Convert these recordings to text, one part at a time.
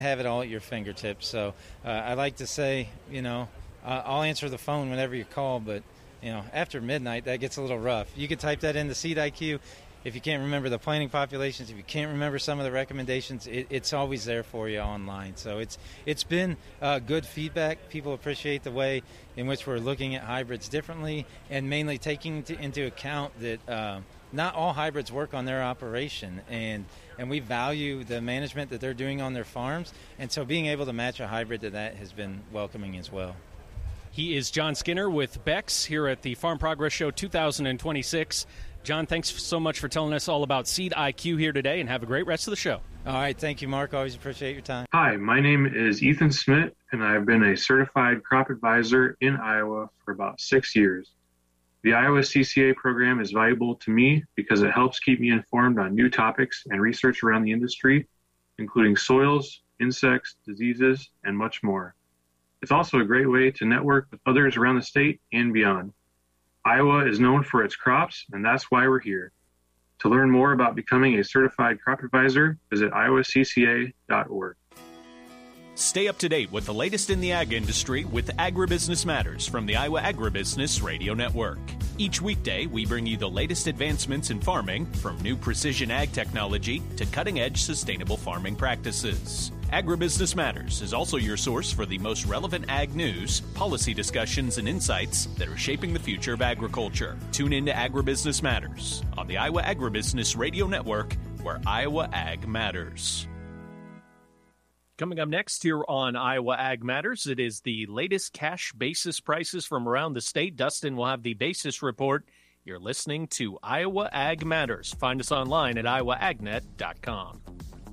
have it all at your fingertips. So I like to say, I'll answer the phone whenever you call, but, after midnight, that gets a little rough. You could type that into Seed IQ. If you can't remember the planting populations, if you can't remember some of the recommendations, it's always there for you online. So it's been good feedback. People appreciate the way in which we're looking at hybrids differently, and mainly taking into account that not all hybrids work on their operation, and we value the management that they're doing on their farms, and so being able to match a hybrid to that has been welcoming as well. He is John Skinner with Beck's here at the Farm Progress Show 2026. John, thanks so much for telling us all about Seed IQ here today, and have a great rest of the show. All right, thank you, Mark. Always appreciate your time. Hi, my name is Ethan Smith, and I've been a certified crop advisor in Iowa for about 6 years. The Iowa CCA program is valuable to me because it helps keep me informed on new topics and research around the industry, including soils, insects, diseases, and much more. It's also a great way to network with others around the state and beyond. Iowa is known for its crops, and that's why we're here. To learn more about becoming a certified crop advisor, visit iowacca.org. Stay up to date with the latest in the ag industry with Agribusiness Matters from the Iowa Agribusiness Radio Network. Each weekday, we bring you the latest advancements in farming, from new precision ag technology to cutting-edge sustainable farming practices. Agribusiness Matters is also your source for the most relevant ag news, policy discussions, and insights that are shaping the future of agriculture. Tune in to Agribusiness Matters on the Iowa Agribusiness Radio Network, where Iowa Ag matters. Coming up next here on Iowa Ag Matters, it is the latest cash basis prices from around the state. Dustin will have the basis report. You're listening to Iowa Ag Matters. Find us online at iowaagnet.com.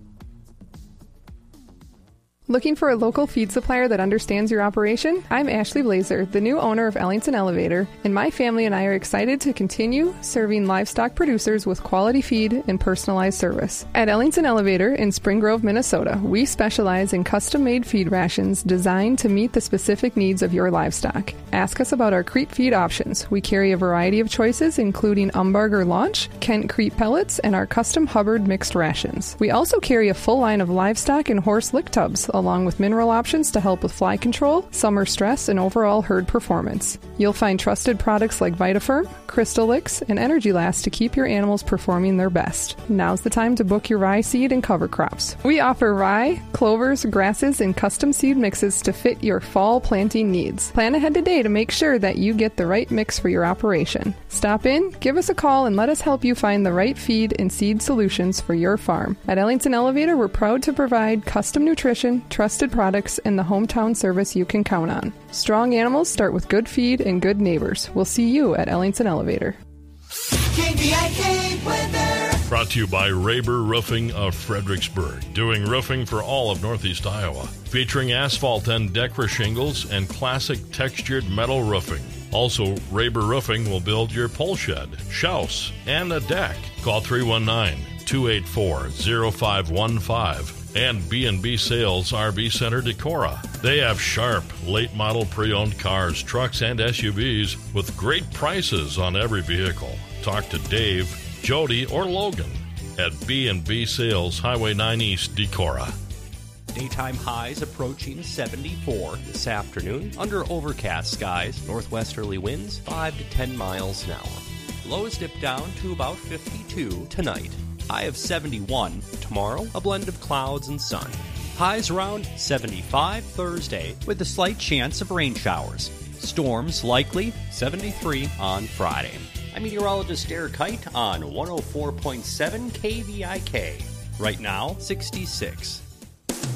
Looking for a local feed supplier that understands your operation? I'm Ashley Blazer, the new owner of Ellington Elevator, and my family and I are excited to continue serving livestock producers with quality feed and personalized service. At Ellington Elevator in Spring Grove, Minnesota, we specialize in custom-made feed rations designed to meet the specific needs of your livestock. Ask us about our creep feed options. We carry a variety of choices, including Umbarger Launch, Kent Creep Pellets, and our custom Hubbard mixed rations. We also carry a full line of livestock and horse lick tubs, along with mineral options to help with fly control, summer stress, and overall herd performance. You'll find trusted products like VitaFirm, Crystal Licks, and Energy Last to keep your animals performing their best. Now's the time to book your rye seed and cover crops. We offer rye, clovers, grasses, and custom seed mixes to fit your fall planting needs. Plan ahead today to make sure that you get the right mix for your operation. Stop in, give us a call, and let us help you find the right feed and seed solutions for your farm. At Ellington Elevator, we're proud to provide custom nutrition, trusted products, and the hometown service you can count on. Strong animals start with good feed and good neighbors. We'll see you at Ellington Elevator. KVIK weather. Brought to you by Raber Roofing of Fredericksburg, doing roofing for all of Northeast Iowa, featuring asphalt and Decra shingles and classic textured metal roofing. Also, Raber Roofing will build your pole shed, shouse, and a deck. Call 319-284-0515. And B&B Sales RV Center Decorah. They have sharp, late-model pre-owned cars, trucks, and SUVs with great prices on every vehicle. Talk to Dave, Jody, or Logan at B&B Sales, Highway 9 East, Decorah. Daytime highs approaching 74 this afternoon under overcast skies, northwesterly winds 5 to 10 miles an hour. Lows dip down to about 52 tonight. High of 71 tomorrow, a blend of clouds and sun. Highs around 75 Thursday with a slight chance of rain showers. Storms likely 73 on Friday. I'm meteorologist Eric Kite on 104.7 KVIK. Right now, 66.